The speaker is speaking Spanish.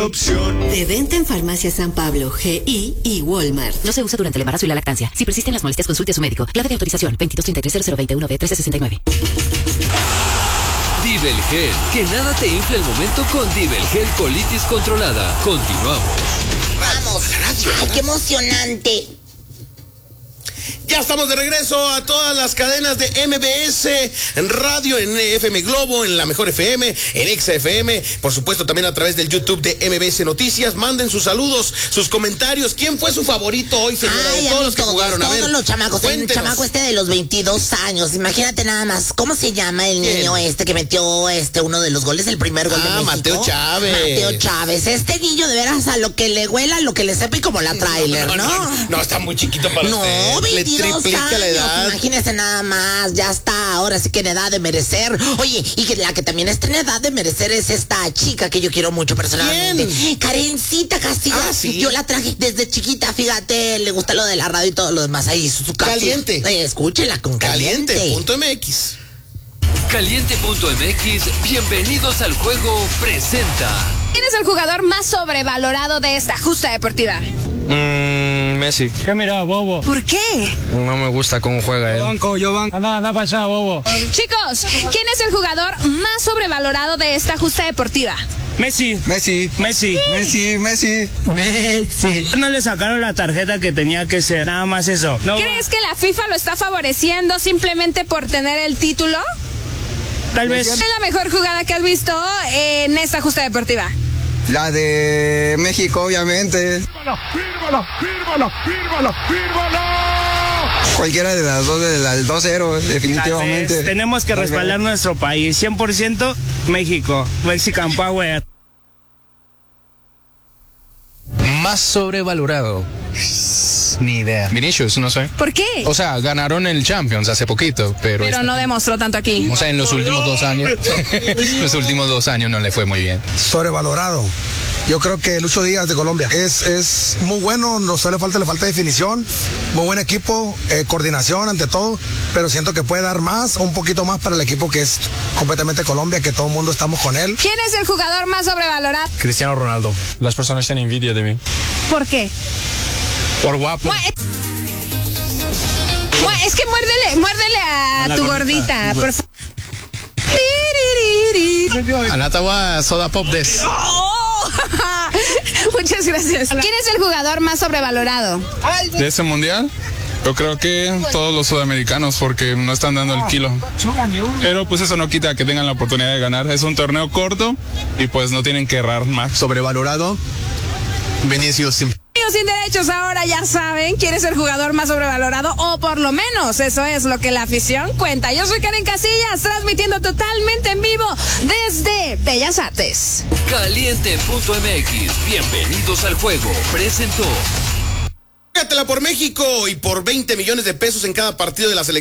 opción. De venta en Farmacia San Pablo, GI y Walmart. No se usa durante el embarazo y la lactancia. Si persisten las molestias, consulte a su médico. Clave de autorización 2233-0021-B1369. Divelgel, que nada te infle el momento con Divelgel colitis controlada. Continuamos. Vamos. Ay, qué emocionante. Ya estamos de regreso a todas las cadenas de MBS en radio, en FM Globo, en La Mejor FM, en Exa FM, por supuesto también a través del YouTube de MBS Noticias. Manden sus saludos, sus comentarios. ¿Quién fue su favorito hoy, señora? Ay, de todos los que jugaron, a ver. Todos los chamacos. El chamaco de los 22 años. Imagínate nada más. ¿Cómo se llama el niño que metió uno de los goles, el primer gol de México? Mateo Chávez. Mateo Chávez. Este niño de veras a lo que le huela, lo que le sepa y como la trailer, ¿no? No, está muy chiquito para usted. No, 22 triplica la edad. Imagínese nada más, ya está, ahora sí que en edad de merecer. Oye, y que la que también está en edad de merecer es esta chica que yo quiero mucho personalmente. ¿Quién? Karencita Castillo. ¿Sí? Yo la traje desde chiquita, fíjate, le gusta lo de la radio y todo lo demás. Ahí su Caliente. Escúchela con Caliente. Caliente.mx. Caliente.mx, bienvenidos al juego, presenta. ¿Quién es el jugador más sobrevalorado de esta justa deportiva? Messi. ¿Qué mira, bobo? ¿Por qué? No me gusta cómo juega él. Yo banco. Anda para allá, bobo. Chicos, ¿quién es el jugador más sobrevalorado de esta justa deportiva? Messi. No le sacaron la tarjeta que tenía que ser, nada más eso. No. ¿Crees que la FIFA lo está favoreciendo simplemente por tener el título? Tal vez. ¿Cuál es la mejor jugada que has visto en esta justa deportiva? La de México, obviamente. ¡Fírmala! Cualquiera de las dos, del 2-0, definitivamente. Tenemos que respaldar nuestro país, 100% México, Mexican Power. Más sobrevalorado. Ni idea. Vinicius, no sé. ¿Por qué? O sea, ganaron el Champions hace poquito, pero no demostró tanto aquí. O sea, en los últimos 2 años. Los últimos 2 años no le fue muy bien. Sobrevalorado. Yo creo que Lucho Díaz de Colombia es muy bueno, le falta definición, muy buen equipo, coordinación ante todo, pero siento que puede dar más, un poquito más para el equipo que es completamente Colombia, que todo el mundo estamos con él. ¿Quién es el jugador más sobrevalorado? Cristiano Ronaldo. Las personas tienen envidia de mí. ¿Por qué? Por guapo. Es que muérdele a tu gordita, por favor. Anatawa soda pop des. Muchas gracias. ¿Quién es el jugador más sobrevalorado? ¿De ese mundial? Yo creo que todos los sudamericanos, porque no están dando el kilo. Pero pues eso no quita que tengan la oportunidad de ganar. Es un torneo corto y pues no tienen que errar más. Sobrevalorado. Vinicius. Sin derechos ahora ya saben quién es el jugador más sobrevalorado, o por lo menos eso es lo que la afición cuenta. Yo soy Karen Casillas, transmitiendo totalmente en vivo desde Bellas Artes. Caliente.mx, bienvenidos al juego, presentó. Juégatela por México y por 20 millones de pesos en cada partido de la selección.